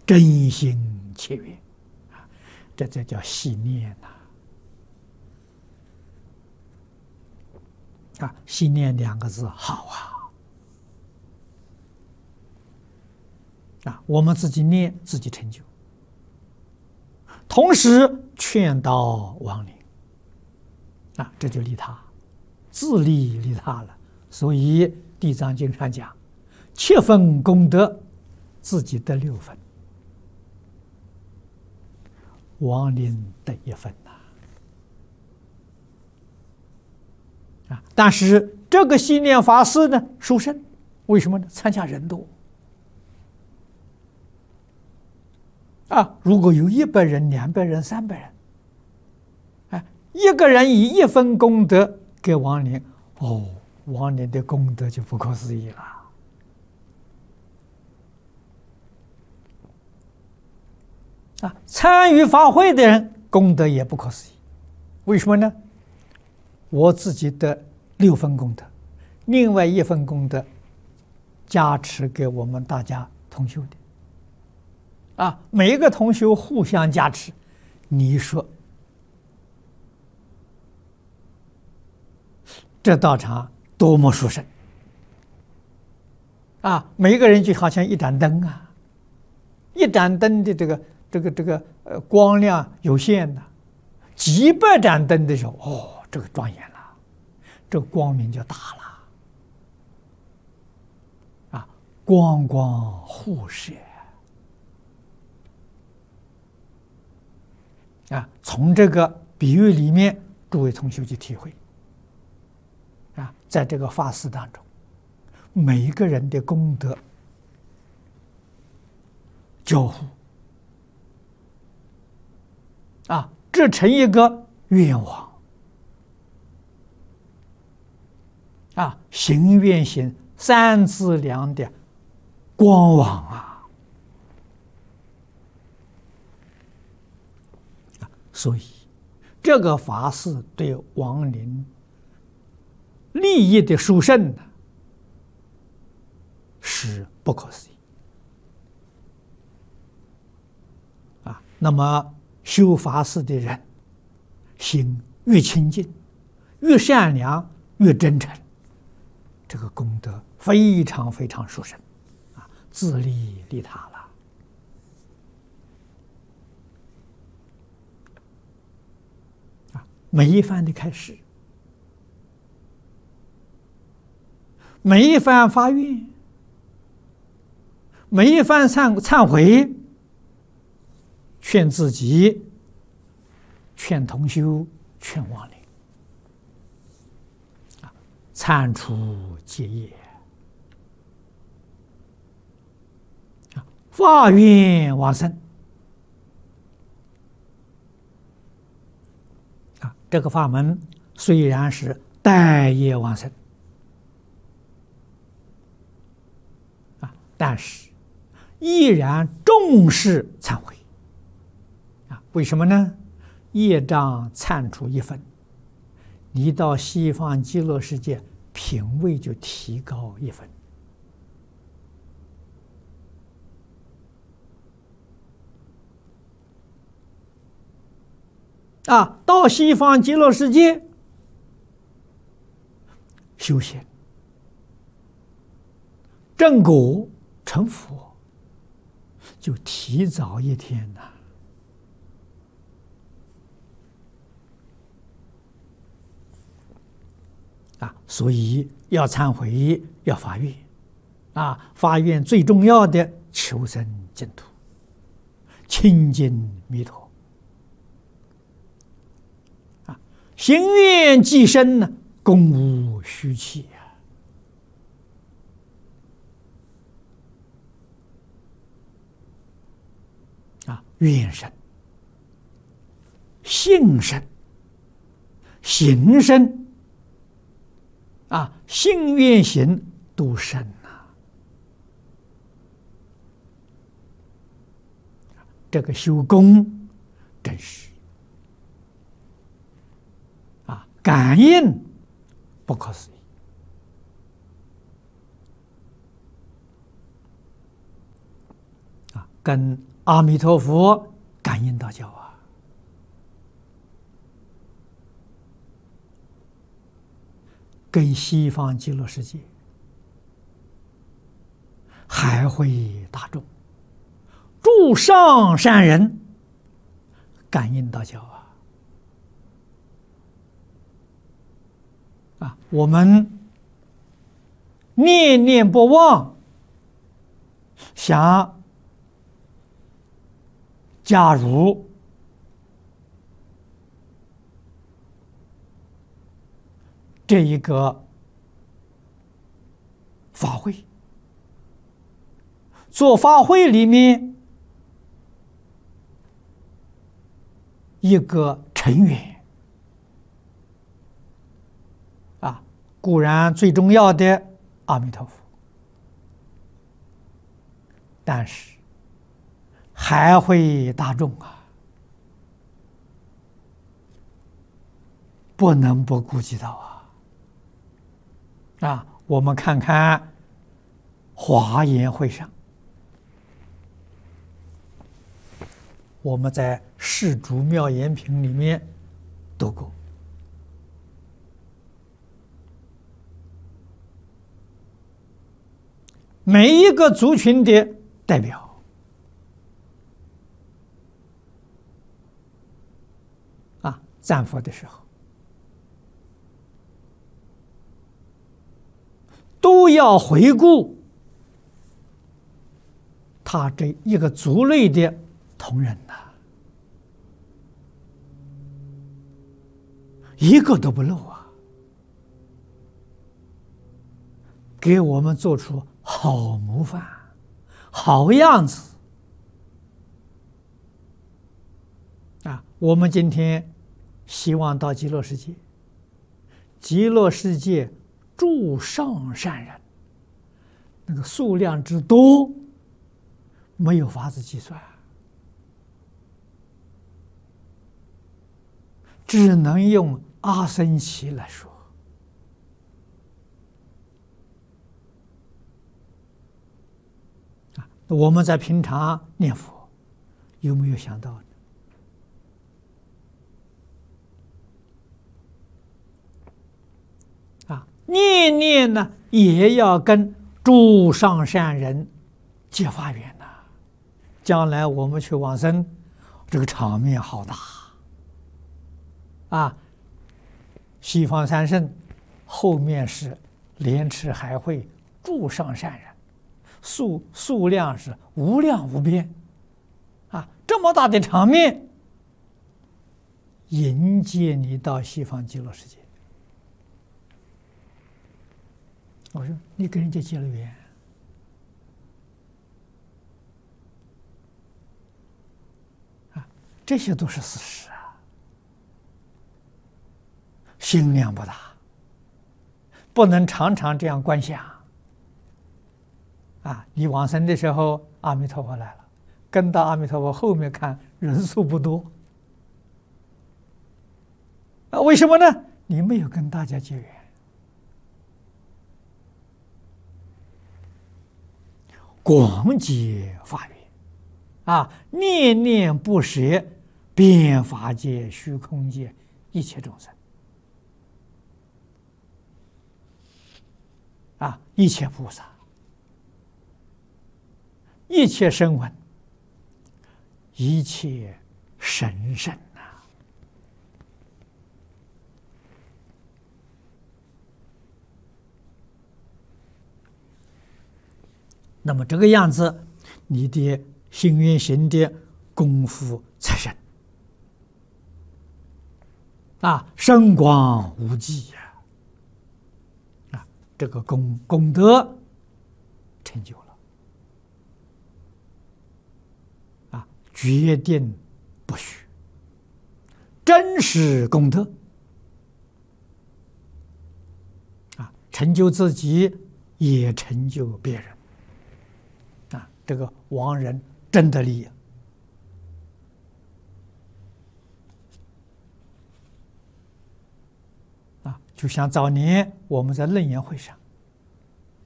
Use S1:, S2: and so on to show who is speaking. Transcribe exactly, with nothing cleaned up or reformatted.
S1: 真心切愿啊，这这叫细念呐！啊，细念两个字好啊！啊，我们自己念，自己成就，同时劝导亡灵啊，这就利他，自利利他了。所以《地藏经》上讲，七分功德，自己得六分，亡灵得一分呐。啊，但是这个细念法师呢，殊胜，为什么呢？参加人多。啊，如果有一百人、两百人、三百人，哎，一个人以一分功德给亡灵，哦，亡灵的功德就不可思议了。啊，参与法会的人功德也不可思议，为什么呢？我自己的六分功德，另外一份功德加持给我们大家同修的。啊，每一个同修互相加持，你说这道场多么殊胜啊！每一个人就好像一盏灯啊，一盏灯的这个这个这个呃光亮有限的，几百盏灯的时候，哦，这个庄严了，这个光明就大了啊，光光互射。啊，从这个比喻里面，诸位同学去体会。啊，在这个法事当中，每一个人的功德交互，啊，这成一个愿望，啊，行愿行三资粮的光网啊。所以，这个法事对亡灵利益的殊胜呢，是不可思议啊。那么修法事的人，心越清净、越善良、越真诚，这个功德非常非常殊胜啊，自利利他了。每一番的开始，每一番发愿，每一番忏忏悔，劝自己，劝同修，劝亡灵，啊，忏除结业，啊，发愿往生。这个法门虽然是带业往生啊，但是依然重视忏悔啊。为什么呢？业障忏除一分，你到西方极乐世界品位就提高一分。啊，到西方极乐世界修行正果成佛，就提早一天呐！啊，所以要忏悔，要发愿，啊，发愿最重要的求生净土，亲近弥陀。行愿既深呢，功无虚弃呀！啊，愿深、信深、行深，啊，信愿行都深呐。这个修功真是。感应不可思议啊，跟阿弥陀佛感应道交啊，跟西方极乐世界还会大众诸上善人感应道交啊！啊，我们念念不忘，想加入这一个法会，做法会里面一个成员啊，固然最重要的阿弥陀佛，但是还会大众啊，不能不顾及到啊！啊，我们看看华严会上，我们在《释诸妙言品》里面读过，每一个族群的代表啊，赞佛的时候，都要回顾他这一个族类的同仁呐、啊，一个都不漏啊，给我们做出好模范、好样子啊！我们今天希望到极乐世界，极乐世界诸上善人，那个数量之多，没有法子计算，只能用阿僧祇来说。啊，我们在平常念佛，有没有想到呢？啊，念念呢，也要跟诸上善人结法缘呐。将来我们去往生，这个场面好大啊！西方三圣后面是莲池海会诸上善人，数数量是无量无边啊！这么大的场面，迎接你到西方极乐世界。我说你跟人家结了缘。这些都是事实啊，心量不大，不能常常这样观想啊！你往生的时候，阿弥陀佛来了，跟到阿弥陀佛后面看，人数不多啊？为什么呢？你没有跟大家结缘，广结法缘啊，念念不舍。遍法界、虚空界一切众生啊，一切菩萨、一切声闻、一切神圣啊！那么这个样子，你的心愿行的功夫才深。啊，圣光无际呀！啊，这个功功德成就了，啊，决定不虚，真实功德，啊，成就自己也成就别人，啊，这个亡人真得利益。就像早年我们在楞严会上